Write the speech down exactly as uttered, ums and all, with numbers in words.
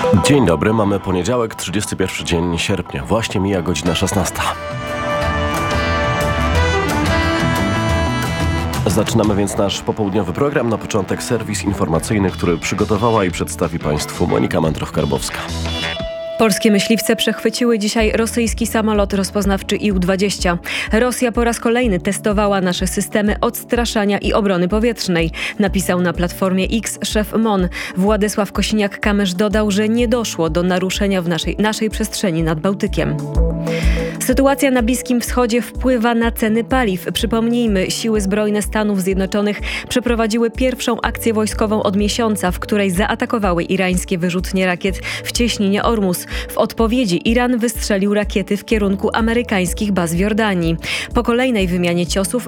Dzień dobry, mamy poniedziałek, trzydziesty pierwszy dzień sierpnia. Właśnie mija godzina szesnasta. Zaczynamy więc nasz popołudniowy program. Na początek serwis informacyjny, który przygotowała i przedstawi Państwu Monika Mandroch-Karbowska. Polskie myśliwce przechwyciły dzisiaj rosyjski samolot rozpoznawczy I U dwadzieścia. Rosja po raz kolejny testowała nasze systemy odstraszania i obrony powietrznej, napisał na Platformie X szef M O N. Władysław Kosiniak-Kamysz dodał, że nie doszło do naruszenia w naszej, naszej przestrzeni nad Bałtykiem. Sytuacja na Bliskim Wschodzie wpływa na ceny paliw. Przypomnijmy, siły zbrojne Stanów Zjednoczonych przeprowadziły pierwszą akcję wojskową od miesiąca, w której zaatakowały irańskie wyrzutnie rakiet w cieśninie Ormus. W odpowiedzi Iran wystrzelił rakiety w kierunku amerykańskich baz w Jordanii. Po kolejnej wymianie ciosów